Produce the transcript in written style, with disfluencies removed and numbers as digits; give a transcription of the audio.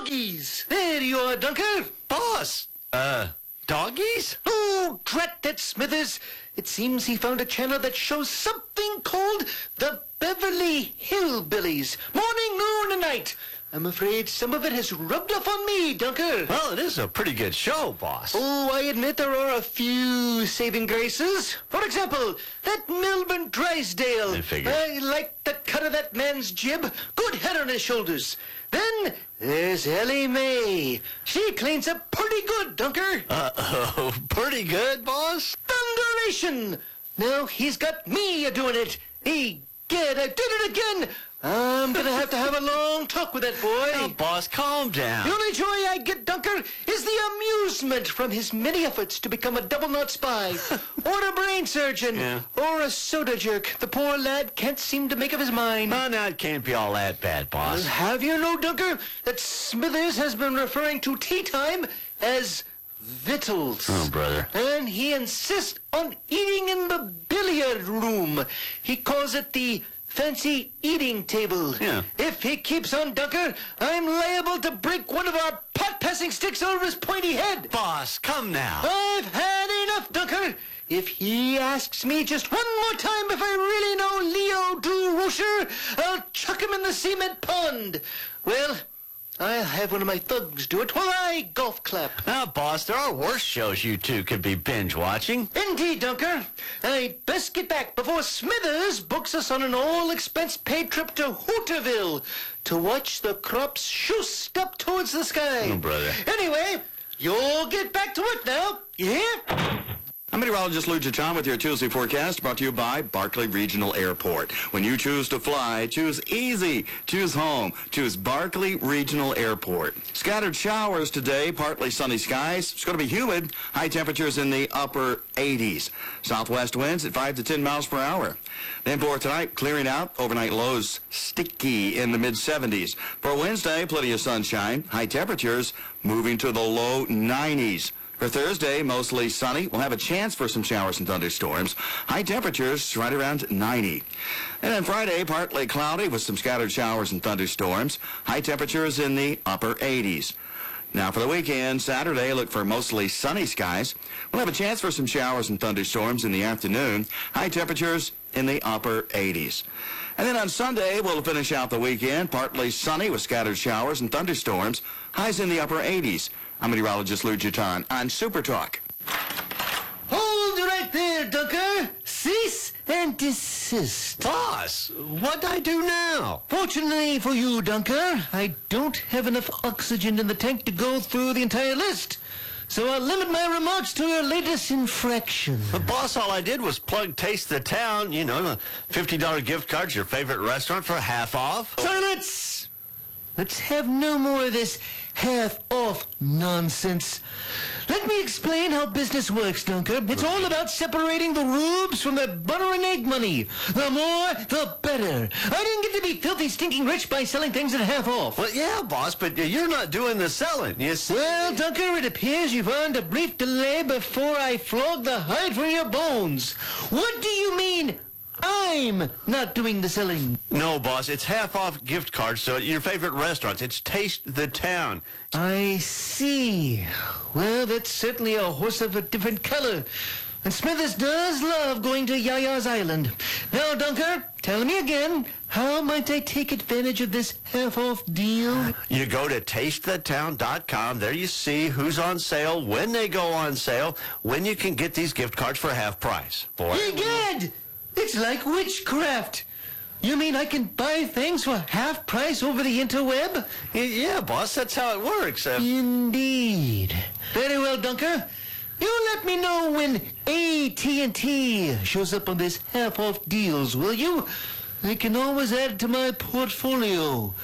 doggies. There you are, Dunker. Boss, doggies? Oh, drat that Smithers. It seems he found a channel that shows something called the Beverly Hillbillies. Morning, noon, and night. I'm afraid some of it has rubbed off on me, Dunker. Well, it is a pretty good show, boss. Oh, I admit there are a few saving graces. For example, that Melbourne Drysdale. I figured. I like the cut of that man's jib. Good head on his shoulders. Then there's Ellie Mae. She cleans up pretty good, Dunker. Uh-oh, pretty good, boss? Thunderation! Now he's got me a-doing it. Egad, I did it again. I'm gonna have to have a long talk with that boy. Oh, boss, calm down. The only joy I get, Dunker, is the amusement from his many efforts to become a double-knot spy, or a brain surgeon, Yeah. or a soda jerk. The poor lad can't seem to make up his mind. No, it can't be all that bad, boss. Have you know, Dunker, that Smithers has been referring to tea time as victuals. Oh, brother. And he insists on eating in the billiard room. He calls it the fancy eating table. Yeah. If he keeps on, Dunker, I'm liable to break one of our pot-passing sticks over his pointy head. Boss, come now. I've had enough, Dunker. If he asks me just one more time if I really know Leo DeRocher, I'll chuck him in the cement pond. Well, I'll have one of my thugs do it while I golf clap. Now, boss, there are worse shows you two could be binge-watching. Indeed, Dunker. I'd best get back before Smithers books us on an all-expense-paid trip to Hooterville to watch the crops shoost up towards the sky. Oh, brother. Anyway, you'll get back to work now. You hear? I'm meteorologist Lou Chachan with your Tuesday forecast, brought to you by Barkley Regional Airport. When you choose to fly, choose easy. Choose home. Choose Barkley Regional Airport. Scattered showers today, partly sunny skies. It's going to be humid. High temperatures in the upper 80s. Southwest winds at 5 to 10 miles per hour. Then for tonight, clearing out. Overnight lows sticky in the mid-70s. For Wednesday, plenty of sunshine. High temperatures moving to the low 90s. For Thursday, mostly sunny. We'll have a chance for some showers and thunderstorms. High temperatures right around 90. And then Friday, partly cloudy with some scattered showers and thunderstorms. High temperatures in the upper 80s. Now for the weekend, Saturday, look for mostly sunny skies. We'll have a chance for some showers and thunderstorms in the afternoon. High temperatures in the upper 80s. And then on Sunday, we'll finish out the weekend, partly sunny with scattered showers and thunderstorms. Highs in the upper 80s. I'm meteorologist Lou Chachan on Super Talk. Hold right there, Dunker. Cease and desist. Boss, what'd I do now? Fortunately for you, Dunker, I don't have enough oxygen in the tank to go through the entire list. So I'll limit my remarks to your latest infraction. Boss, all I did was plug Taste the Town, you know, the $50 gift card to your favorite restaurant for half off. Silence! Let's have no more of this half-off nonsense. Let me explain how business works, Dunker. It's all about separating the rubes from the butter and egg money. The more, the better. I didn't get to be filthy, stinking rich by selling things at half off. Well, yeah, boss, but you're not doing the selling, you see. Well, Dunker, it appears you've earned a brief delay before I flog the hide from your bones. What do you mean, I'm not doing the selling? No, boss, it's half-off gift cards to your favorite restaurants. It's Taste the Town. I see. Well, that's certainly a horse of a different color. And Smithers does love going to Yaya's Island. Now, Dunker, tell me again, how might I take advantage of this half-off deal? You go to tastethetown.com. There you see who's on sale, when they go on sale, when you can get these gift cards for half price. Boy. Egad! It's like witchcraft. You mean I can buy things for half price over the interweb? Yeah, boss, that's how it works. Indeed. Very well, Dunker. You let me know when AT&T shows up on this half-off deals, will you? I can always add to my portfolio.